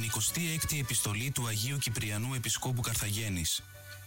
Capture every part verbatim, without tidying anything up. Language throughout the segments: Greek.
εικοστή έκτη επιστολή του Αγίου Κυπριανού Επισκόπου Καρθαγένης.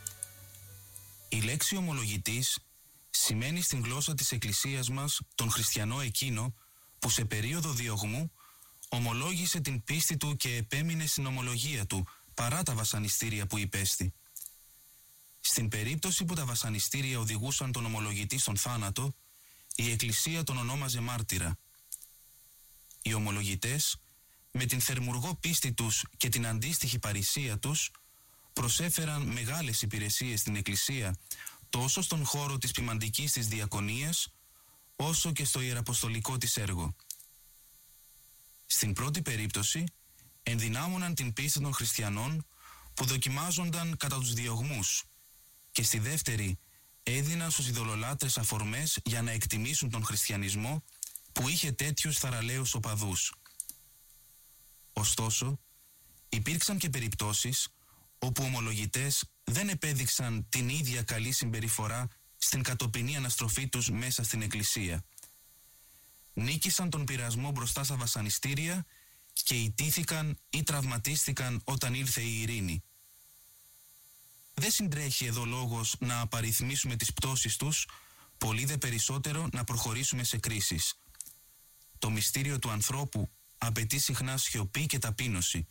Η λέξη ομολογητής σημαίνει στην γλώσσα της Εκκλησίας μας τον χριστιανό εκείνο που σε περίοδο διωγμού ομολόγησε την πίστη του και επέμεινε στην ομολογία του παρά τα βασανιστήρια που υπέστη. Στην περίπτωση που τα βασανιστήρια οδηγούσαν τον ομολογητή στον θάνατο, η Εκκλησία τον ονόμαζε μάρτυρα. Οι ομολογητές, με την θερμουργό πίστη τους και την αντίστοιχη παρησία τους, προσέφεραν μεγάλες υπηρεσίες στην Εκκλησία τόσο στον χώρο της ποιμαντικής της διακονίας, όσο και στο ιεραποστολικό της έργο. Στην πρώτη περίπτωση, ενδυνάμωναν την πίστη των χριστιανών που δοκιμάζονταν κατά τους διωγμούς, και στη δεύτερη έδιναν στους ειδωλολάτρες αφορμές για να εκτιμήσουν τον χριστιανισμό που είχε τέτοιους θαραλέους οπαδούς. Ωστόσο, υπήρξαν και περιπτώσεις όπου ομολογητές δεν επέδειξαν την ίδια καλή συμπεριφορά στην κατοπινή αναστροφή τους μέσα στην Εκκλησία. Νίκησαν τον πειρασμό μπροστά στα βασανιστήρια και ιτήθηκαν ή τραυματίστηκαν όταν ήρθε η ειρήνη. Δεν συντρέχει εδώ λόγος να απαριθμίσουμε τις πτώσεις τους, πολύ δε περισσότερο να προχωρήσουμε σε κρίσεις. Το μυστήριο του ανθρώπου απαιτεί συχνά σιωπή και ταπείνωση.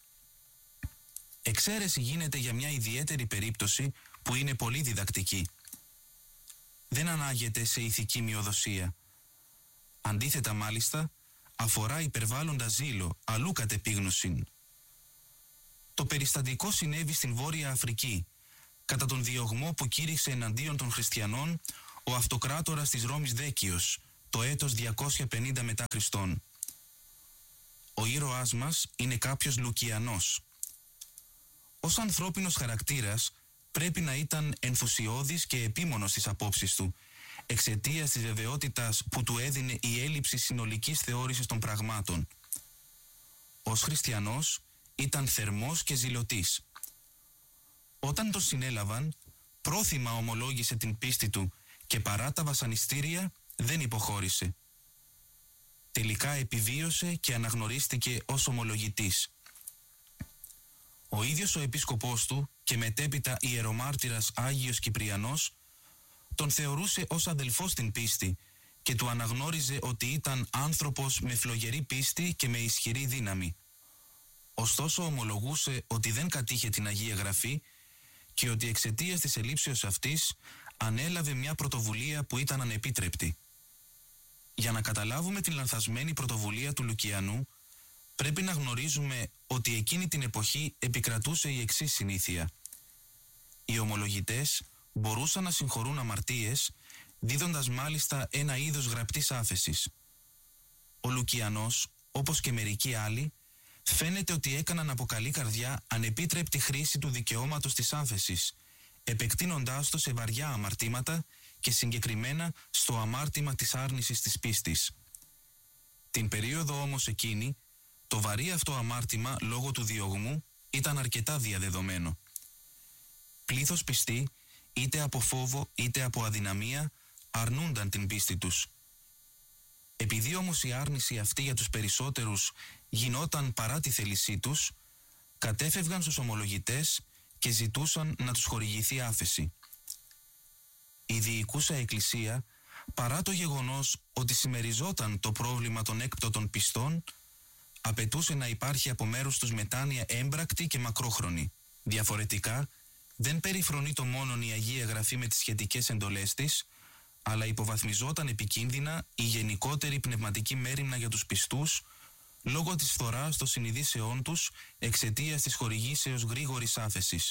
Εξαίρεση γίνεται για μια ιδιαίτερη περίπτωση που είναι πολύ διδακτική. Δεν ανάγεται σε ηθική μειοδοσία. Αντίθετα μάλιστα, αφορά υπερβάλλοντα ζήλο, αλλού κατ' επίγνωσιν. Το περιστατικό συνέβη στην Βόρεια Αφρική, κατά τον διωγμό που κήρυξε εναντίον των χριστιανών ο αυτοκράτορας της Ρώμης Δέκιος, το έτος διακόσια πενήντα μετά Χριστόν. Ο ήρωάς μας είναι κάποιος Λουκιανός. Ως ανθρώπινος χαρακτήρας πρέπει να ήταν ενθουσιώδης και επίμονος στις απόψεις του, εξαιτίας της βεβαιότητας που του έδινε η έλλειψη συνολικής θεώρησης των πραγμάτων. Ως χριστιανός ήταν θερμός και ζηλωτής. Όταν τον συνέλαβαν, πρόθυμα ομολόγησε την πίστη του και παρά τα βασανιστήρια δεν υποχώρησε. Τελικά επιβίωσε και αναγνωρίστηκε ως ομολογητής. Ο ίδιος ο επίσκοπός του και μετέπειτα ιερομάρτυρας Άγιος Κυπριανός τον θεωρούσε ως αδελφό στην πίστη και του αναγνώριζε ότι ήταν άνθρωπος με φλογερή πίστη και με ισχυρή δύναμη. Ωστόσο ομολογούσε ότι δεν κατήχε την Αγία Γραφή και ότι εξαιτίας της ελλείψεως αυτής ανέλαβε μια πρωτοβουλία που ήταν ανεπίτρεπτη. Για να καταλάβουμε την λανθασμένη πρωτοβουλία του Λουκιανού, πρέπει να γνωρίζουμε ότι εκείνη την εποχή επικρατούσε η εξής συνήθεια. Οι ομολογητές μπορούσαν να συγχωρούν αμαρτίες, δίδοντας μάλιστα ένα είδος γραπτής άφεσης. Ο Λουκιανός, όπως και μερικοί άλλοι, φαίνεται ότι έκαναν από καλή καρδιά ανεπίτρεπτη χρήση του δικαιώματος της άφεσης, επεκτείνοντάς το σε βαριά αμαρτήματα και συγκεκριμένα στο αμάρτημα της άρνησης της πίστης. Την περίοδο όμως εκείνη, το βαρύ αυτό αμάρτημα λόγω του διωγμού ήταν αρκετά διαδεδομένο. Πλήθος πιστοί, είτε από φόβο είτε από αδυναμία, αρνούνταν την πίστη τους. Επειδή όμως η άρνηση αυτή για τους περισσότερους γινόταν παρά τη θέλησή τους, κατέφευγαν στους ομολογητές και ζητούσαν να τους χορηγηθεί άφεση. Η διοικούσα Εκκλησία, παρά το γεγονός ότι συμμεριζόταν το πρόβλημα των έκπτωτων πιστών, απαιτούσε να υπάρχει από μέρους τους μετάνοια έμπρακτη και μακρόχρονη. Διαφορετικά, δεν περιφρονεί το μόνον η Αγία Γραφή με τις σχετικές εντολές της, αλλά υποβαθμιζόταν επικίνδυνα η γενικότερη πνευματική μέριμνα για τους πιστούς, λόγω της φθοράς των συνειδήσεών τους εξαιτίας της χορηγήσεως γρήγορης άφεσης.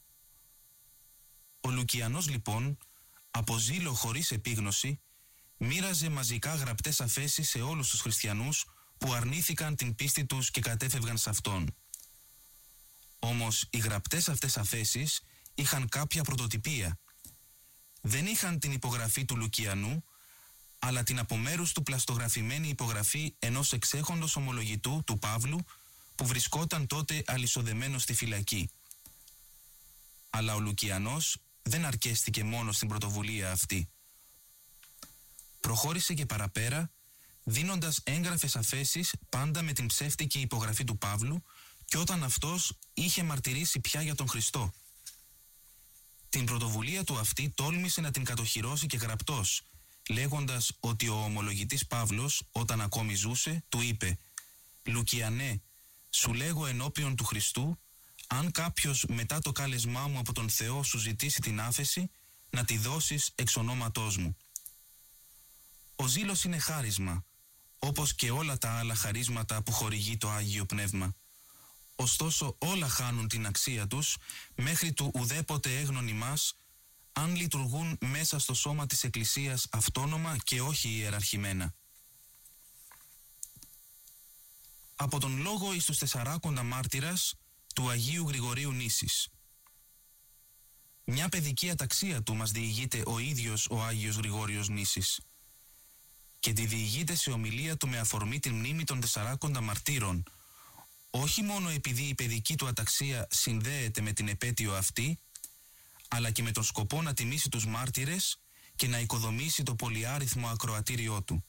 Ο Λουκιανός λοιπόν, από ζήλο χωρίς επίγνωση, μοίραζε μαζικά γραπτές αφέσεις σε όλους τους χριστιανούς που αρνήθηκαν την πίστη τους και κατέφευγαν σε αυτόν. Όμως οι γραπτές αυτές αφέσεις είχαν κάποια πρωτοτυπία. Δεν είχαν την υπογραφή του Λουκιανού, αλλά την από μέρους του πλαστογραφημένη υπογραφή ενός εξέχοντος ομολογητού, του Παύλου, που βρισκόταν τότε αλυσοδεμένος στη φυλακή. Αλλά ο Λουκιανός δεν αρκέστηκε μόνο στην πρωτοβουλία αυτή. Προχώρησε και παραπέρα, δίνοντας έγγραφες αφέσεις πάντα με την ψεύτικη υπογραφή του Παύλου και όταν αυτός είχε μαρτυρήσει πια για τον Χριστό. Την πρωτοβουλία του αυτή τόλμησε να την κατοχυρώσει και γραπτός, λέγοντας ότι ο ομολογητής Παύλος, όταν ακόμη ζούσε, του είπε «Λουκιανέ, σου λέγω ενώπιον του Χριστού, αν κάποιος μετά το κάλεσμά μου από τον Θεό σου ζητήσει την άφεση, να τη δώσεις εξ ονόματός μου». Ο ζήλος είναι χάρισμα, όπως και όλα τα άλλα χαρίσματα που χορηγεί το Άγιο Πνεύμα. Ωστόσο όλα χάνουν την αξία τους μέχρι του ουδέποτε έγνωνοι μας, αν λειτουργούν μέσα στο σώμα της Εκκλησίας αυτόνομα και όχι ιεραρχημένα. Από τον λόγο εις τους τεσσαράκοντα μάρτυρας του Αγίου Γρηγορίου Νήσης. Μια παιδική αταξία του μας διηγείται ο ίδιος ο Άγιος Γρηγόριος Νήσης και τη διηγείται σε ομιλία του με αφορμή την μνήμη των τεσσαράκοντα μαρτύρων, όχι μόνο επειδή η παιδική του αταξία συνδέεται με την επέτειο αυτή, αλλά και με τον σκοπό να τιμήσει τους μάρτυρες και να οικοδομήσει το πολυάριθμο ακροατήριό του.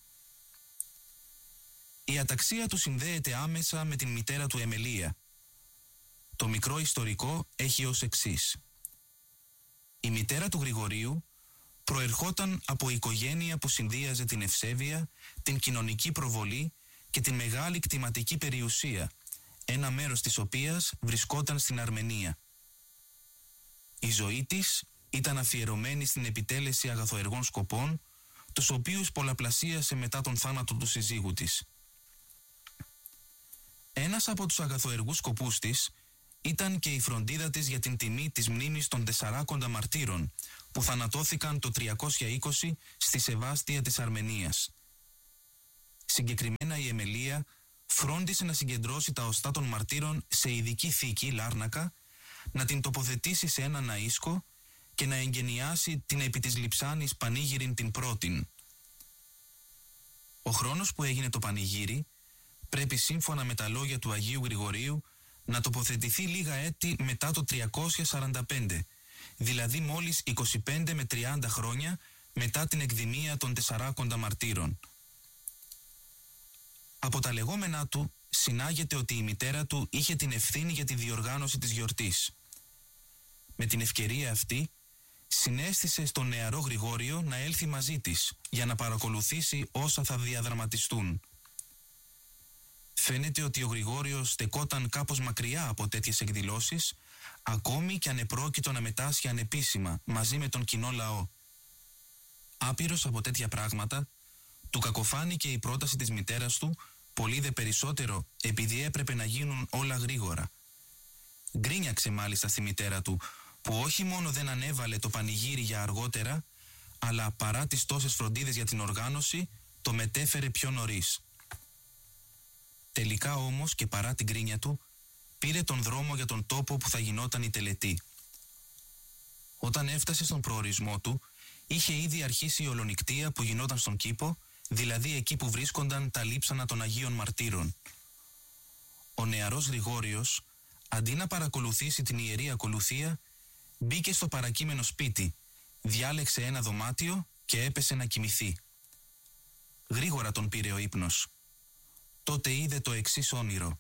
Η αταξία του συνδέεται άμεσα με την μητέρα του Εμελία. Το μικρό ιστορικό έχει ως εξής. Η μητέρα του Γρηγορίου προερχόταν από οικογένεια που συνδύαζε την ευσέβεια, την κοινωνική προβολή και την μεγάλη κτηματική περιουσία, ένα μέρος της οποίας βρισκόταν στην Αρμενία. Η ζωή της ήταν αφιερωμένη στην επιτέλεση αγαθοεργών σκοπών, τους οποίους πολλαπλασίασε μετά τον θάνατο του συζύγου της. Ένας από τους αγαθοεργούς σκοπούς της ήταν και η φροντίδα της για την τιμή της μνήμης των τεσσαράκοντα μαρτύρων που θανατώθηκαν το τριακόσια είκοσι στη Σεβάστια της Αρμενίας. Συγκεκριμένα η Εμελία φρόντισε να συγκεντρώσει τα οστά των μαρτύρων σε ειδική θήκη, Λάρνακα, να την τοποθετήσει σε ένα ναΐσκο και να εγγενιάσει την επί της λειψάνης πανήγυριν την πρώτην. Ο χρόνος που έγινε το πανηγύρι πρέπει σύμφωνα με τα λόγια του Αγίου Γρηγορίου να τοποθετηθεί λίγα έτη μετά το τριακόσια σαράντα πέντε, δηλαδή μόλις είκοσι πέντε με τριάντα χρόνια μετά την εκδημία των τεσσαράκοντα μαρτύρων. Από τα λεγόμενά του συνάγεται ότι η μητέρα του είχε την ευθύνη για τη διοργάνωση της γιορτής. Με την ευκαιρία αυτή συνέστησε στον νεαρό Γρηγόριο να έλθει μαζί της για να παρακολουθήσει όσα θα διαδραματιστούν. Φαίνεται ότι ο Γρηγόριος στεκόταν κάπως μακριά από τέτοιες εκδηλώσεις, ακόμη και αν επρόκειτο να μετάσχει ανεπίσημα μαζί με τον κοινό λαό. Άπειρος από τέτοια πράγματα, του κακοφάνηκε η πρόταση της μητέρας του, πολύ δε περισσότερο επειδή έπρεπε να γίνουν όλα γρήγορα. Γκρίνιαξε μάλιστα στη μητέρα του, που όχι μόνο δεν ανέβαλε το πανηγύρι για αργότερα, αλλά παρά τις τόσες φροντίδες για την οργάνωση, το μετέφερε πιο νωρίς. Τελικά όμως και παρά την γκρίνια του, πήρε τον δρόμο για τον τόπο που θα γινόταν η τελετή. Όταν έφτασε στον προορισμό του, είχε ήδη αρχίσει η ολονικτία που γινόταν στον κήπο, δηλαδή εκεί που βρίσκονταν τα λείψανα των Αγίων Μαρτύρων. Ο νεαρός Γρηγόριος, αντί να παρακολουθήσει την ιερή ακολουθία, μπήκε στο παρακείμενο σπίτι, διάλεξε ένα δωμάτιο και έπεσε να κοιμηθεί. Γρήγορα τον πήρε ο ύπνος. Τότε είδε το εξής όνειρο.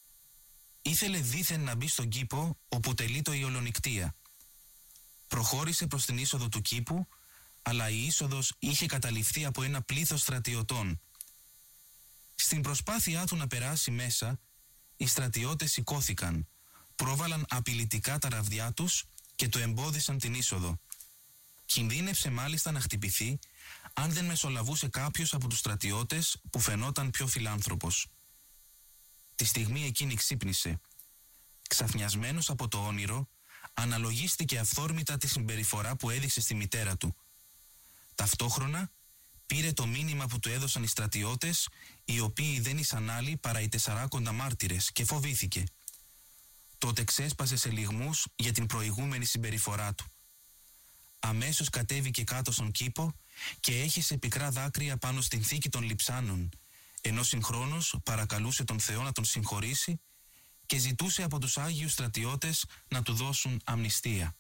Ήθελε δήθεν να μπει στον κήπο όπου τελείτο η ολονικτία. Προχώρησε προς την είσοδο του κήπου, αλλά η είσοδος είχε καταληφθεί από ένα πλήθος στρατιωτών. Στην προσπάθειά του να περάσει μέσα, οι στρατιώτες σηκώθηκαν, πρόβαλαν απειλητικά τα ραβδιά τους και του εμπόδισαν την είσοδο. Κινδύνεψε μάλιστα να χτυπηθεί αν δεν μεσολαβούσε κάποιος από τους στρατιώτες που φαινόταν πιο φιλάνθρωπος. Τη στιγμή εκείνη ξύπνησε. Ξαφνιασμένος από το όνειρο, αναλογίστηκε αυθόρμητα τη συμπεριφορά που έδειξε στη μητέρα του. Ταυτόχρονα πήρε το μήνυμα που του έδωσαν οι στρατιώτες, οι οποίοι δεν ήσαν άλλοι παρά οι τεσσαράκοντα μάρτυρες, και φοβήθηκε. Τότε ξέσπασε σε λυγμούς για την προηγούμενη συμπεριφορά του. Αμέσως κατέβηκε κάτω στον κήπο και έχισε πικρά δάκρυα πάνω στην θήκη των λειψάνων, ενώ συγχρόνως παρακαλούσε τον Θεό να τον συγχωρήσει και ζητούσε από τους Άγιους στρατιώτες να του δώσουν αμνηστία.